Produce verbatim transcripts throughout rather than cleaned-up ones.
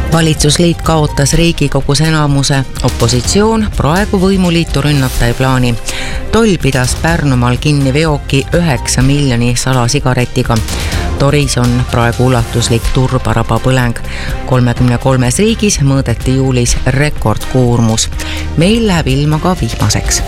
Valitsusliit kaotas Riigikogus enamuse, opositsioon praegu võimuliitu rünnata ei plaani. Toll pidas Pärnumaal kinni veoki üheksa miljoni salasigaretiga. Toris on praegu ulatuslik turbaraba põleng. kolmekümne kolmes riigis mõõdeti juulis rekordkoormus. Meil läheb ilma ka vihmaseks.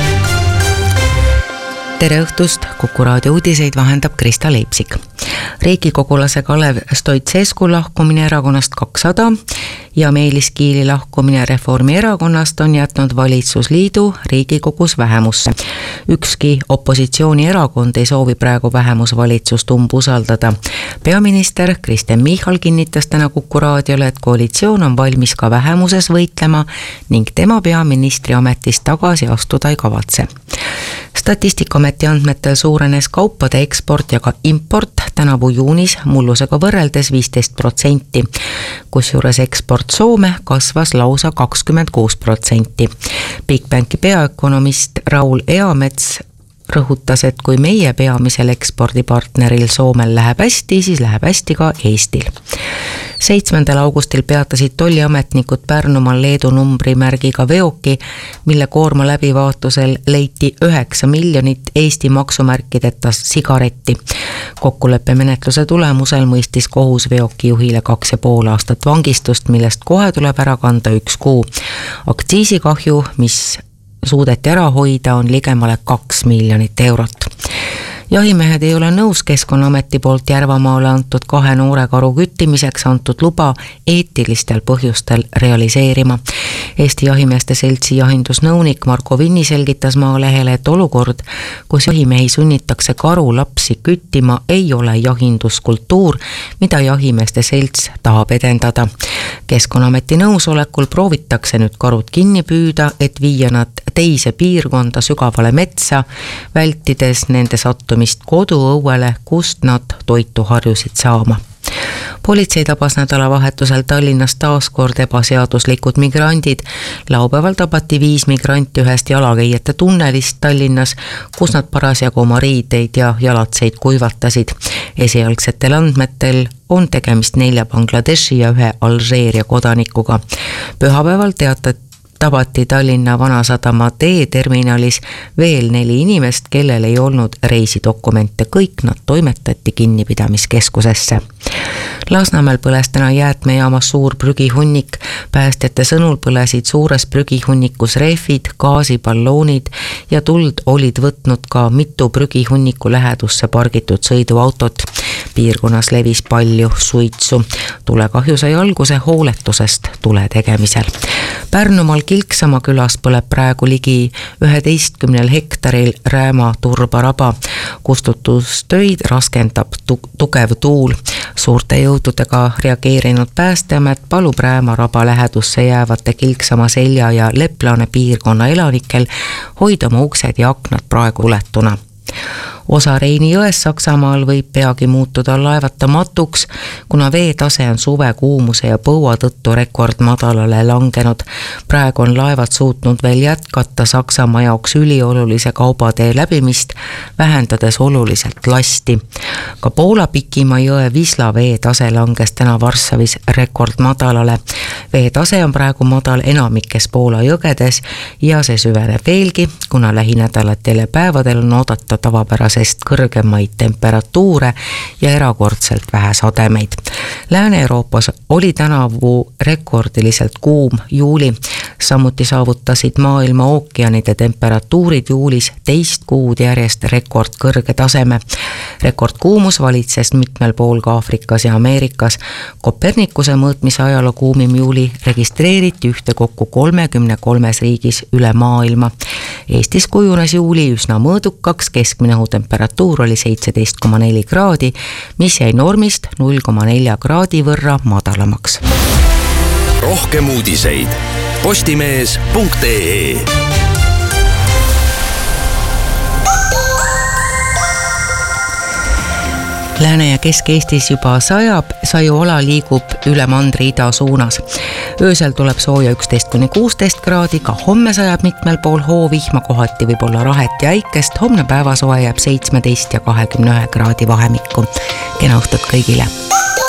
Tere õhtust, Kuku raadio uudiseid vahendab Krista Leipsik. Riigikogulase Kalev Stoicescu lahkumine erakonnast kakssada ja Meelis Kiili lahkumine Reformierakonnast on jätnud valitsusliidu Riigikogus vähemusse. Ükski opositsioonierakond ei soovi praegu vähemusvalitsust umbusaldada. Peaminister Kristen Michal kinnitas täna Kuku raadiole, et koalitsioon on valmis ka vähemuses võitlema ning tema peaministri ametist tagasi astuda ei kavatse. Statistikaameti andmetel suurenes kaupade eksport ja ka import tänavu juunis mullusega võrreldes viisteist protsenti, kusjuures eksport Soome kasvas lausa kakskümmend kuus protsenti. Bigbanki peaökonomist Raul Eamets rõhutas, et kui meie peamisel ekspordipartneril Soomel läheb hästi, siis läheb hästi ka Eestil. seitsmendal augustil peatasid tolliametnikud Pärnumaal Leedu numbrimärgiga veoki, mille koorma läbivaatusel leiti üheksa miljonit Eesti maksumärkideta sigaretti. Kokkuleppe menetluse tulemusel mõistis kohus veoki juhile kaks ja pool aastat vangistust, millest kohe tuleb ära kanda üks kuu. Aktsiisikahju, mis suudeti ära hoida, on ligemale kaks miljonit eurot. Jahimehed ei ole nõus Keskkonnaameti poolt Järvamaale antud kahe noore karu küttimiseks antud luba eetilistel põhjustel realiseerima. Eesti Jahimeeste Seltsi jahindusnõunik Marko Vinni selgitas Maalehele, et olukord, kus jahimehi sunnitakse karu lapsi küttima, ei ole jahinduskultuur, mida Jahimeeste Selts tahab edendada. Keskkonnaameti nõusolekul proovitakse nüüd karud kinni püüda, et viia nad teise piirkonda sügavale metsa, vältides nende sattumist koduõuele, kust nad toitu harjusid saama. Politsei tabas nädalavahetusel Tallinnas taaskord ebaseaduslikud migrandid. Laupäeval tabati viis migranti ühest jalakäijate tunnelist Tallinnas, kus nad parasjagu oma riideid ja jalatseid kuivatasid. Esialgsetel andmetel on tegemist nelja Bangladeshi ja ühe Alžeeria kodanikuga. Pühapäeval teatati tabati Tallinna Vanasadama teeterminalis veel neli inimest, kellel ei olnud reisidokumente. Kõik nad toimetati kinnipidamiskeskusesse. Lasnamäel põles täna jäätmejaamas suur prügihunnik. Päästjate sõnul põlesid suures prügihunnikus rehvid, gaasiballoonid ja tuld olid võtnud ka mitu prügihunniku lähedusse pargitud sõiduautot. Piirkonnas levis palju suitsu. Tulekahju sai alguse hooletusest tule tegemisel. Pärnumaal Kilksama külas põleb praegu ligi üheteistkümnel hektaril Rääma turbaraba. Kustutustöid raskendab tu- tugev tuul. Suurte jõududega reageerinud Päästeamet palub Rääma raba lähedusse jäävate Kilksama selja ja Leplane piirkonna elanikel hoida oma uksed ja aknad praegu uletuna. Osa Reini jões Saksamaal võib peagi muutuda laevatamatuks, kuna veetase on suve kuumuse ja põua tõttu rekordmadalale langenud. Praegu on laevad suutnud veel jätkata Saksamaa jaoks üliolulise kaubatee läbimist, vähendades oluliselt lasti. Ka Poola Pikima jõe Wisla veetase langes täna Varssavis rekordmadalale. Veetase on praegu madal enamikes Poola jõgedes ja see süveneb veelgi, kuna lähinädalatel ja päevadel on oodata tavapärasest kõrgemaid temperatuure ja erakordselt vähe sademeid. Lääne-Euroopas oli tänavu rekordiliselt kuum juuli. Samuti saavutasid maailma ookeanide temperatuurid juulis teist kuud järjest rekordkõrge taseme. Rekordkuumus valitses mitmel pool ka Aafrikas ja Ameerikas. Kopernikuse mõõtmise ajaloo kuumim juuli registreeriti ühtekokku kolmekümne kolmes riigis üle maailma. Eestis kujunes juuli üsna mõõdukaks, keskmine temperatuur oli seitseteist koma neli kraadi, mis jäi normist null koma nelja kraadi võrra madalamaks. Rohkem uudiseid postimees punkt ee. Lääne- ja Kesk-Eestis juba sajab, sajuala liigub üle mandri ida suunas. Öösel tuleb sooja üksteist kuni kuusteist kraadi, ka homme sajab mitmel pool hoovihma, kohati võib olla rahet ja äikest, homne päevasoe jääb seitsmeteist ja kahekümne ühe kraadi vahemikku. Kena õhtut kõigile!